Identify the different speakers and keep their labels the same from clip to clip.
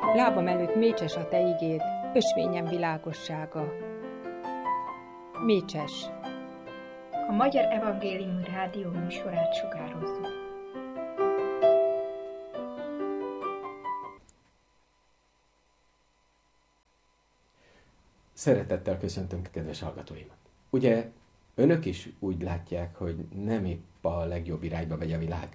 Speaker 1: Lábam előtt mécses a te igéd, ösvényem világossága. Mécses.
Speaker 2: A Magyar Evangélium Rádió műsorát sugározzuk.
Speaker 3: Szeretettel köszöntöm kedves hallgatóimat. Ugye önök is úgy látják, hogy nem épp a legjobb irányba megy a világ.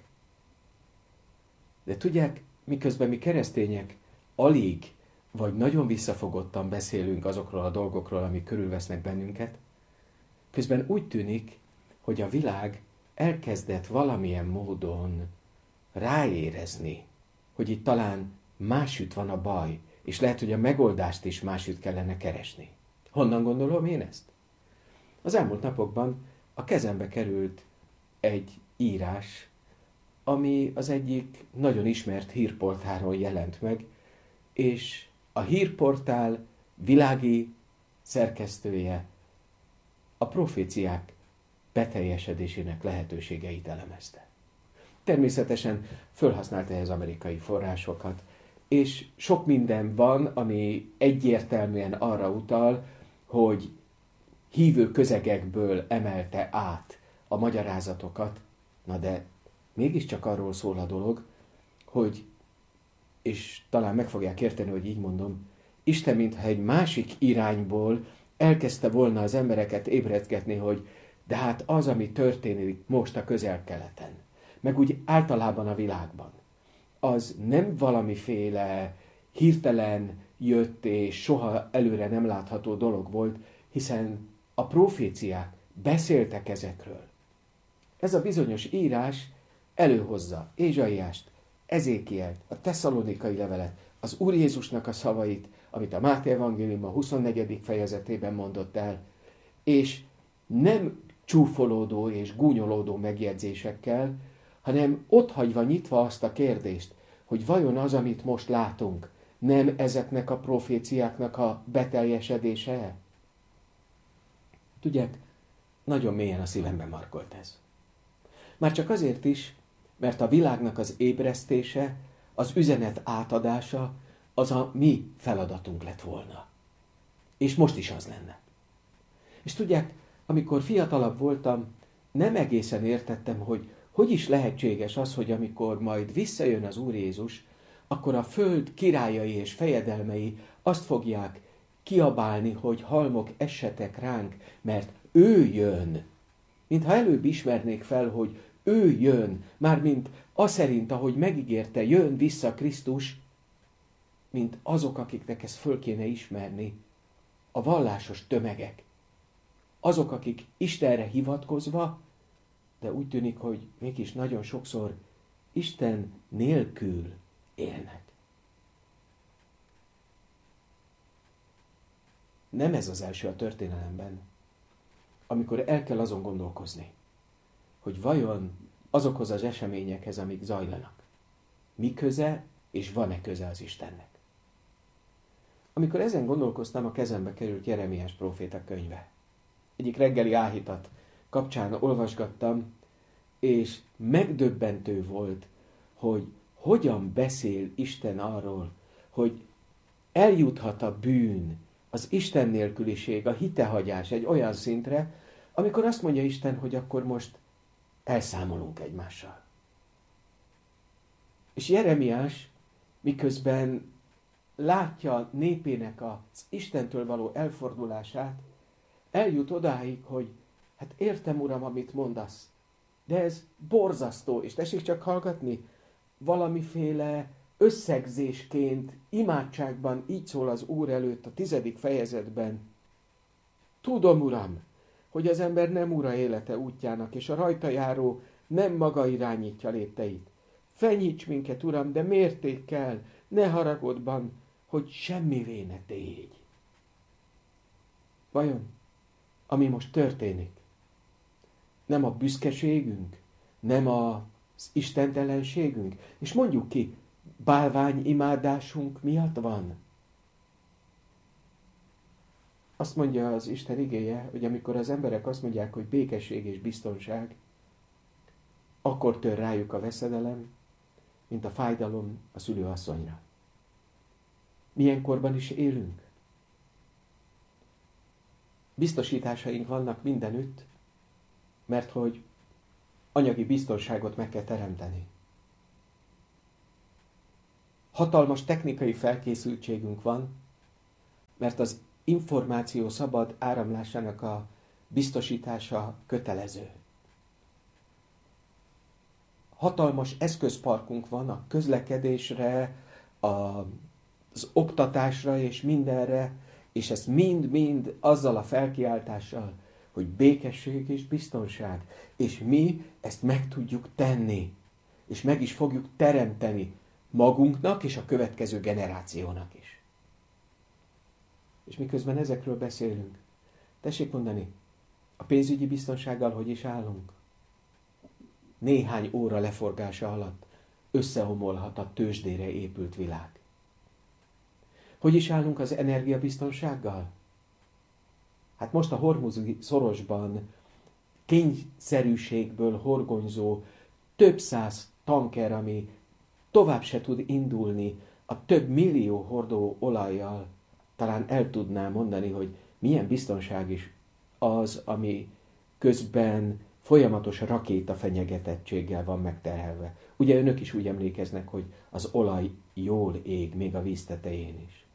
Speaker 3: De tudják, miközben mi keresztények alig vagy nagyon visszafogottan beszélünk azokról a dolgokról, amik körülvesznek bennünket, közben úgy tűnik, hogy a világ elkezdett valamilyen módon ráérezni, hogy itt talán másütt van a baj, és lehet, hogy a megoldást is másütt kellene keresni. Honnan gondolom én ezt? Az elmúlt napokban a kezembe került egy írás, ami az egyik nagyon ismert hírportálon jelent meg, és a hírportál világi szerkesztője a proféciák beteljesedésének lehetőségeit elemezte. Természetesen fölhasználta ehhez amerikai forrásokat, és sok minden van, ami egyértelműen arra utal, hogy hívő közegekből emelte át a magyarázatokat, na de mégiscsak arról szól a dolog, hogy, és talán meg fogják érteni, hogy így mondom, Isten mintha egy másik irányból elkezdte volna az embereket ébredgetni, hogy de hát az, ami történik most a Közel-Keleten, meg úgy általában a világban, az nem valamiféle hirtelen jött és soha előre nem látható dolog volt, hiszen a proféciák beszéltek ezekről. Ez a bizonyos írás előhozza Ézsaiást, Ezékielt, a Tesszalonikai levelet, az Úr Jézusnak a szavait, amit a Máté Evangélium a 24. fejezetében mondott el, és nem csúfolódó és gúnyolódó megjegyzésekkel, hanem otthagyva nyitva azt a kérdést, hogy vajon az, amit most látunk, nem ezeknek a proféciáknak a beteljesedése? Tudják, nagyon mélyen a szívemben markolt ez. Már csak azért is, mert a világnak az ébresztése, az üzenet átadása, az a mi feladatunk lett volna. És most is az lenne. És tudják, amikor fiatalabb voltam, nem egészen értettem, hogy is lehetséges az, hogy amikor majd visszajön az Úr Jézus, akkor a föld királyai és fejedelmei azt fogják kiabálni, hogy halmok essetek ránk, mert ő jön. Mintha előbb ismernék fel, hogy ő jön, mármint aszerint, ahogy megígérte, jön vissza Krisztus, mint azok, akiknek ezt föl kéne ismerni, a vallásos tömegek. Azok, akik Istenre hivatkozva, de úgy tűnik, hogy mégis nagyon sokszor Isten nélkül élnek. Nem ez az első a történelemben, amikor el kell azon gondolkozni, hogy vajon azokhoz az eseményekhez, amik zajlanak, mi köze és van-e köze az Istennek. Amikor ezen gondolkoztam, a kezembe került Jeremiás próféta könyve. Egyik reggeli áhítat kapcsán olvasgattam, és megdöbbentő volt, hogy hogyan beszél Isten arról, hogy eljuthat a bűn, az Isten nélküliség, a hitehagyás egy olyan szintre, amikor azt mondja Isten, hogy akkor most elszámolunk egymással. És Jeremiás, miközben látja népének az Istentől való elfordulását, eljut odáig, hogy hát értem, Uram, amit mondasz, de ez borzasztó, és tessék csak hallgatni, valamiféle összegzésként, imádságban így szól az Úr előtt a 10. fejezetben. Tudom, Uram, hogy az ember nem ura élete útjának, és a rajta járó nem maga irányítja lépteit. Fenyíts minket, Uram, de mértékkel, ne haragudban, hogy semmivé ne tégy. Vajon, ami most történik, nem a büszkeségünk, nem az istentelenségünk, és mondjuk ki, bálványimádásunk miatt van? Azt mondja az Isten igéje, hogy amikor az emberek azt mondják, hogy békesség és biztonság, akkor tör rájuk a veszedelem, mint a fájdalom a szülőasszonyra. milyen korban is élünk. Biztosításaink vannak mindenütt, mert hogy anyagi biztonságot meg kell teremteni. Hatalmas technikai felkészültségünk van, mert az információ szabad áramlásának a biztosítása kötelező. Hatalmas eszközparkunk van a közlekedésre, az oktatásra és mindenre, és ezt mind-mind azzal a felkiáltással, hogy békesség és biztonság. És mi ezt meg tudjuk tenni, és meg is fogjuk teremteni magunknak és a következő generációnak is. És miközben ezekről beszélünk, tessék mondani, a pénzügyi biztonsággal hogy is állunk? Néhány óra leforgása alatt összeomolhat a tőzsdére épült világ. Hogy is állunk az energiabiztonsággal? Hát most a hormuzi szorosban kényszerűségből horgonyzó több száz tanker, ami tovább se tud indulni a több millió hordó olajjal, talán el tudná mondani, hogy milyen biztonság is az, ami közben folyamatos rakéta fenyegetettséggel van megterhelve. Ugye önök is úgy emlékeznek, hogy az olaj jól ég, még a víz tetején is.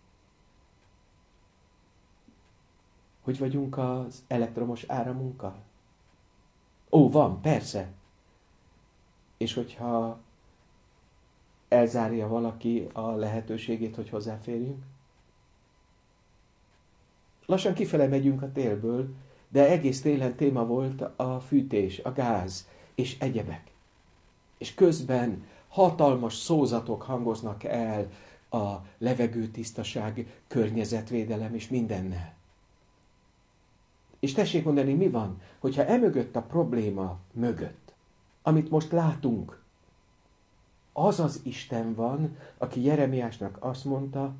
Speaker 3: Hogy vagyunk az elektromos áramunkkal? Ó, van, persze. És hogyha elzárja valaki a lehetőségét, hogy hozzáférjünk? Lassan kifele megyünk a télből, de egész télen téma volt a fűtés, a gáz és egyebek. És közben hatalmas szózatok hangoznak el a levegőtisztaság, környezetvédelem és mindennel. És tessék mondani, mi van, hogyha emögött a probléma mögött, amit most látunk, az az Isten van, aki Jeremiásnak azt mondta,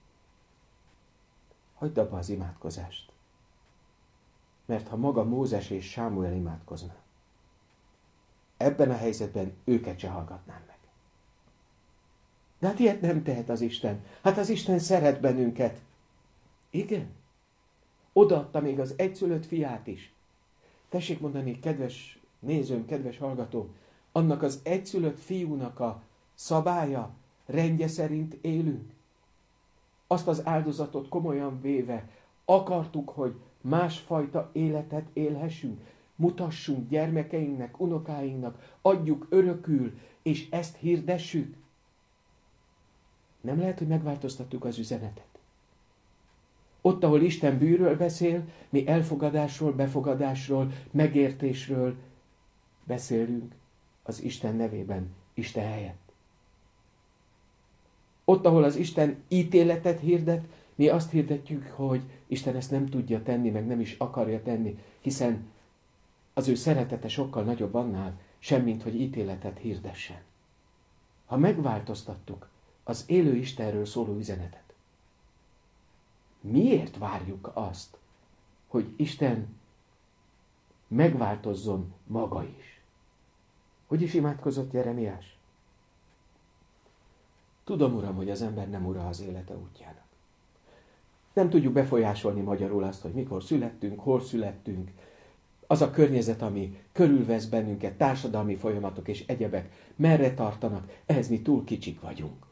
Speaker 3: hagyd abba az imádkozást. Mert ha maga Mózes és Sámuel imádkozna, ebben a helyzetben őket se hallgatnám meg. De hát ilyet nem tehet az Isten. Hát az Isten szeret bennünket. Igen. Odaadta még az egyszülött fiát is. Tessék mondani, kedves nézőm, kedves hallgatóm, annak az egyszülött fiúnak a szabálya, rendje szerint élünk. Azt az áldozatot komolyan véve akartuk, hogy másfajta életet élhessünk, mutassunk gyermekeinknek, unokáinknak, adjuk örökül, és ezt hirdessük. Nem lehet, hogy megváltoztattuk az üzenetet. Ott, ahol Isten bűről beszél, mi elfogadásról, befogadásról, megértésről beszélünk az Isten nevében, Isten helyett. Ott, ahol az Isten ítéletet hirdet, mi azt hirdetjük, hogy Isten ezt nem tudja tenni, meg nem is akarja tenni, hiszen az ő szeretete sokkal nagyobb annál, semmint, hogy ítéletet hirdessen. Ha megváltoztattuk az élő Istenről szóló üzenetet, miért várjuk azt, hogy Isten megváltozzon maga is? Hogy is imádkozott Jeremiás? Tudom, Uram, hogy az ember nem ura az élete útjának. Nem tudjuk befolyásolni magyarul azt, hogy mikor születtünk, hol születtünk. Az a környezet, ami körülvesz bennünket, társadalmi folyamatok és egyebek, merre tartanak, ehhez mi túl kicsik vagyunk.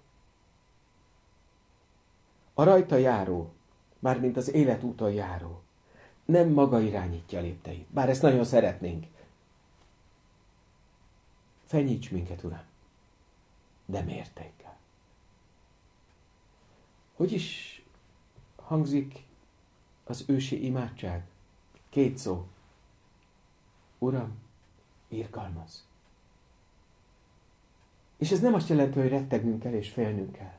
Speaker 3: A rajta járó, mármint az életúton járó, nem maga irányítja lépteit, bár ezt nagyon szeretnénk. Fenyíts minket, Uram, de mértékkel. Hogy is hangzik az ősi imádság? 2 szó. Uram, irgalmazz. És ez nem azt jelenti, hogy rettegnünk kell és félnünk kell,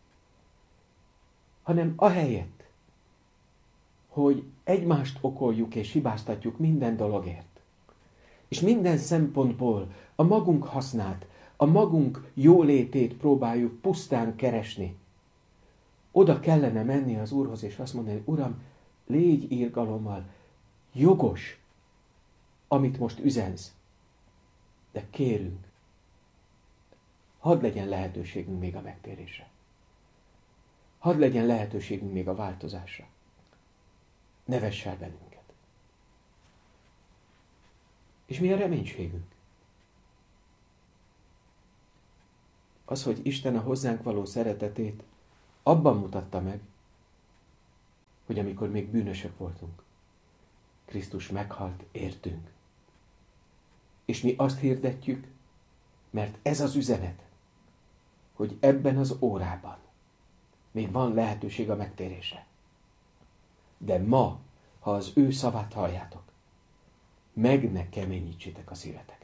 Speaker 3: hanem ahelyett, hogy egymást okoljuk és hibáztatjuk minden dologért, és minden szempontból a magunk hasznát, a magunk jólétét próbáljuk pusztán keresni, oda kellene menni az Úrhoz, és azt mondani, Uram, légy irgalommal, jogos, amit most üzensz, de kérünk, hadd legyen lehetőségünk még a megtérésre. Hadd legyen lehetőségünk még a változásra. Ne vess el bennünket. És mi a reménységünk? Az, hogy Isten a hozzánk való szeretetét abban mutatta meg, hogy amikor még bűnösök voltunk, Krisztus meghalt értünk. És mi azt hirdetjük, mert ez az üzenet, hogy ebben az órában még van lehetőség a megtérésre. De ma, ha az ő szavát halljátok, meg ne keményítsétek a szívetek.